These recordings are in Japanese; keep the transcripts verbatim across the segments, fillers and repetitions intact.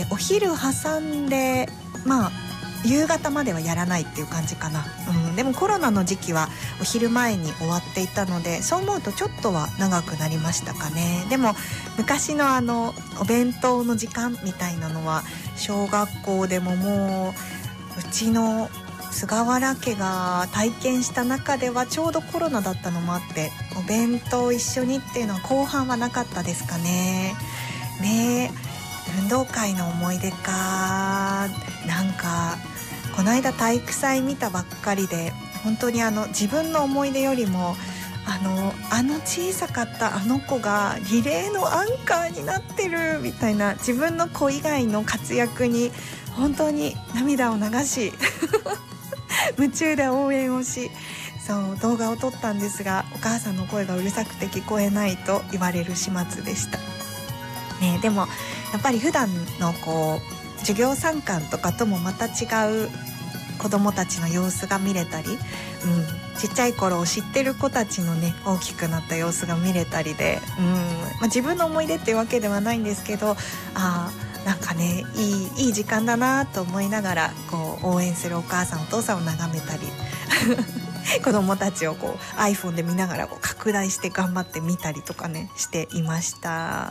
えー、お昼挟んでまあ夕方まではやらないっていう感じかな、うん、でもコロナの時期はお昼前に終わっていたので、そう思うとちょっとは長くなりましたかね。でも昔のあのお弁当の時間みたいなのは小学校でももううちの菅原家が体験した中ではちょうどコロナだったのもあって、お弁当一緒にっていうのは後半はなかったですかね。ねえ、運動会の思い出か。なんかこの間体育祭見たばっかりで、本当にあの自分の思い出よりもあのあの小さかったあの子がリレーのアンカーになってるみたいな、自分の子以外の活躍に本当に涙を流し夢中で応援をし、そう動画を撮ったんですが、お母さんの声がうるさくて聞こえないと言われる始末でした、ね、でもやっぱり普段のこう授業参観とかともまた違う子どもたちの様子が見れたり、うん、ちっちゃい頃を知ってる子たちのね大きくなった様子が見れたりで、うん、まあ、自分の思い出っていうわけではないんですけど、あなんかねいい、いい時間だなと思いながらこう応援するお母さんお父さんを眺めたり子どもたちをこう iPhone で見ながらこう拡大して頑張って見たりとかねしていました、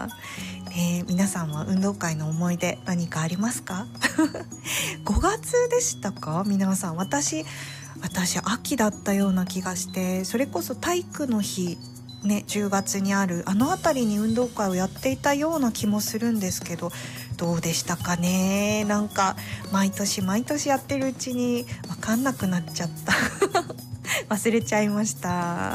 ね、皆さんは運動会の思い出何かありますかごがつでしたか皆さん。私私秋だったような気がして、それこそ体育の日ね、じゅうがつにあるあの辺りに運動会をやっていたような気もするんですけど、どうでしたかね。なんか毎年毎年やってるうちに分かんなくなっちゃった忘れちゃいました。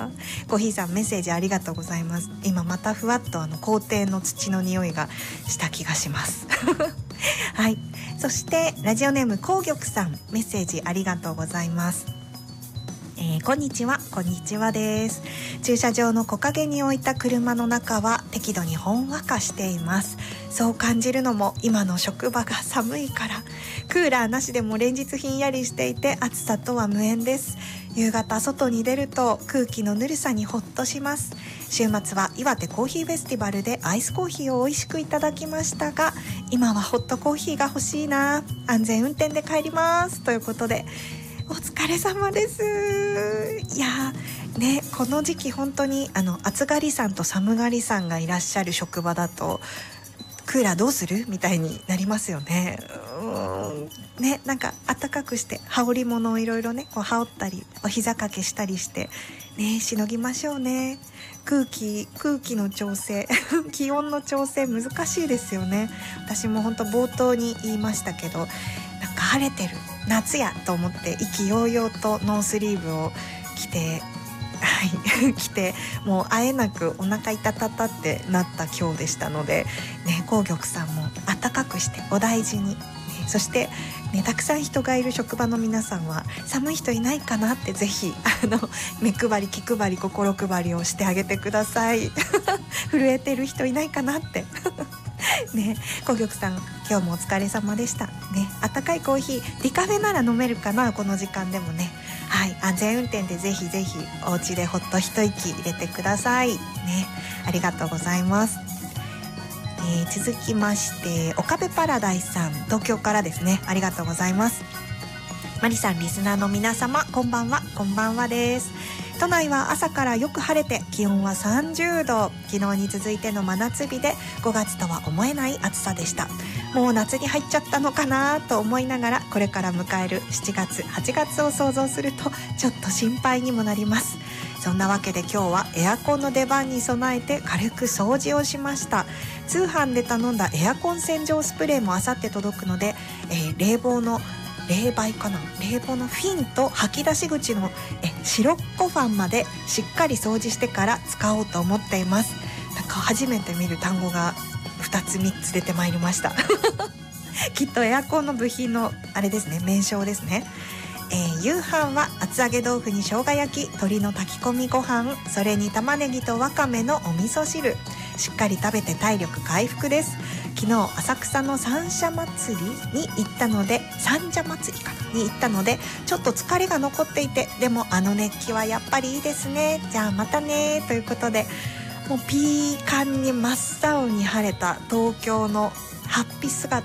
コーヒーさんメッセージありがとうございます。今またふわっとあの校庭の土の匂いがした気がしますはい、そしてラジオネーム紅玉さんメッセージありがとうございます。えー、こんにちはこんにちはです。駐車場の木陰に置いた車の中は適度にほんわかしています。そう感じるのも今の職場が寒いから。クーラーなしでも連日ひんやりしていて暑さとは無縁です。夕方外に出ると空気のぬるさにほっとします。週末は岩手コーヒーフェスティバルでアイスコーヒーを美味しくいただきましたが、今はホットコーヒーが欲しいな。安全運転で帰りますということで、お疲れ様です。いやね、この時期本当にあの暑がりさんと寒がりさんがいらっしゃる職場だとクーラーどうするみたいになりますよね。うーんね、なんか暖かくして羽織物をいろいろねこう羽織ったりお膝掛けしたりしてねしのぎましょうね。空気空気の調整気温の調整難しいですよね。私も本当冒頭に言いましたけど、なんか晴れてる夏やと思って意気揚々とノースリーブを着てはい着てもうあえなくお腹いたたたってなった今日でしたので、ね、紅玉さんも暖かくしてお大事に、ね、そして、ね、たくさん人がいる職場の皆さんは寒い人いないかなってぜひあの目配り気配り心配りをしてあげてください震えてる人いないかなってね、紅玉さん今日もお疲れ様でしたね。温かいコーヒーディカフェなら飲めるかなこの時間でもね。はい、安全運転でぜひぜひお家でほっと一息入れてくださいね。ありがとうございます。えー、続きまして岡部パラダイスさん東京からですね。ありがとうございます。マリさんリスナーの皆様こんばんは。こんばんはです。都内は朝からよく晴れて気温はさんじゅうど、昨日に続いての真夏日でごがつとは思えない暑さでした。もう夏に入っちゃったのかなと思いながらこれから迎えるしちがつはちがつを想像するとちょっと心配にもなります。そんなわけで今日はエアコンの出番に備えて軽く掃除をしました。通販で頼んだエアコン洗浄スプレーもあさって届くので、えー、冷房の冷媒かな冷房のフィンと吐き出し口のえシロッコファンまでしっかり掃除してから使おうと思っています。なんか初めて見る単語がふたつみっつ出てまいりましたきっとエアコンの部品のあれですね、名称ですね。えー、夕飯は厚揚げ豆腐に生姜焼き、鶏の炊き込みご飯、それに玉ねぎとわかめのお味噌汁。しっかり食べて体力回復です。昨日浅草の三社祭りに行ったので三社祭りかなに行ったのでちょっと疲れが残っていて、でもあの熱気はやっぱりいいですね。じゃあまたねということで、もうピーカンに真っ青に晴れた東京のハッピー姿